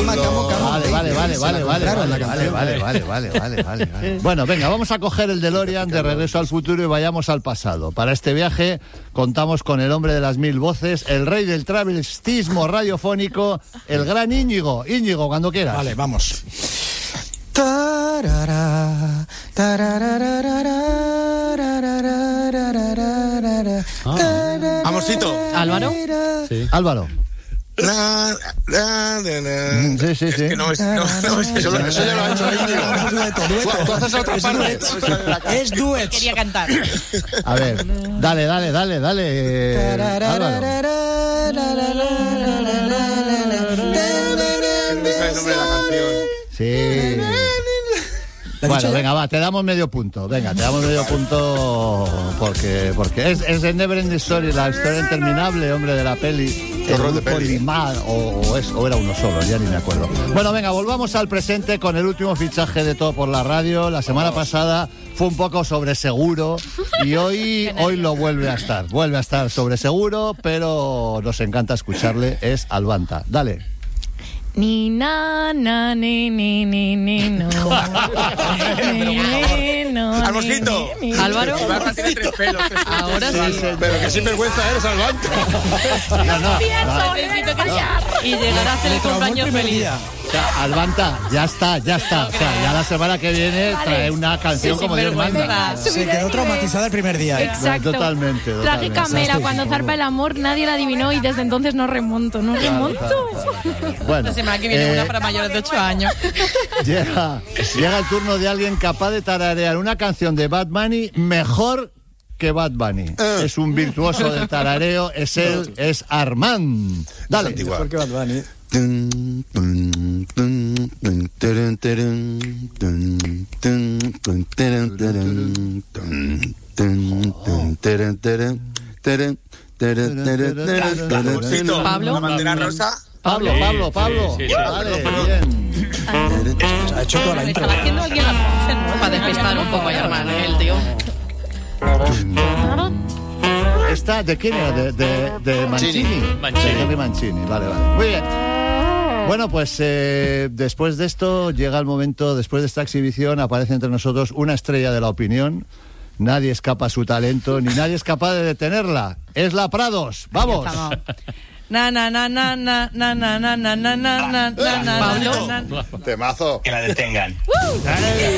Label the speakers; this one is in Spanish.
Speaker 1: Vale. Bueno, venga, vamos a coger el DeLorean de Regreso al Futuro y vayamos al pasado. Para este viaje contamos con el hombre de las 1000 voces, el rey del travestismo radiofónico, el gran Íñigo. Íñigo, cuando quieras.
Speaker 2: Vale, vamos.
Speaker 3: Amorcito.
Speaker 4: ¿Álvaro?
Speaker 1: Sí. Álvaro. Sí.
Speaker 3: Es que no es eso ya lo ha hecho Íñigo. Tú haces otra parte.
Speaker 2: Es duet.
Speaker 4: Quería cantar.
Speaker 1: A ver, dale. Álvaro. Sí. Bueno, venga, va, te damos medio punto. Venga, te damos medio punto porque es el Never Ending Story, la historia interminable, hombre, de la peli. El grupo Limar, o era uno solo, ya ni me acuerdo. Bueno, venga, volvamos al presente con el último fichaje de Todo por la Radio. La semana pasada fue un poco sobre seguro y hoy lo vuelve a estar. Vuelve a estar sobre seguro, pero nos encanta escucharle. Es Albanta. Dale.
Speaker 5: Ni na na ni no.
Speaker 3: Almosquito.
Speaker 4: Álvaro.
Speaker 3: Tiene 3 pelos.
Speaker 4: Ahora sí.
Speaker 3: Pero que sinvergüenza eres, Albanta.
Speaker 4: Necesito callar. Y llegar a hacer el cumpleaños feliz.
Speaker 1: O sea, Albanta, ya está. O sea, ya la semana que viene trae una canción como Dios manda.
Speaker 2: Se quedó traumatizada el primer día.
Speaker 5: Exacto.
Speaker 1: Totalmente.
Speaker 5: Trágica Mera, cuando zarpa el amor, nadie la adivinó y desde entonces no remonto.
Speaker 1: Bueno,
Speaker 4: La semana que viene una para mayores de 8 años.
Speaker 1: Llega el turno de alguien capaz de tararear una canción de Bad Bunny mejor que Bad Bunny. Es un virtuoso del tarareo, es Armand. Dale.
Speaker 2: Mejor que Bad Bunny.
Speaker 4: Pablo.
Speaker 3: Una bandera rosa.
Speaker 1: Pablo.
Speaker 6: Sí.
Speaker 1: Vale, bien.
Speaker 2: Ha hecho toda la
Speaker 4: Me
Speaker 2: intro.
Speaker 4: estaba haciendo alguien la voz, ¿no? Para despistar un poco a Armand, el tío.
Speaker 1: ¿Esta de quién era? De Mancini.
Speaker 6: Mancini.
Speaker 1: De Henry Mancini, vale. Muy bien. Bueno, pues después de esto llega el momento, después de esta exhibición aparece entre nosotros una estrella de la opinión. Nadie escapa a su talento, ni nadie es capaz de detenerla. Es la Prados. ¡Vamos!
Speaker 4: Pablo.
Speaker 3: Temazo.
Speaker 6: Que la detengan.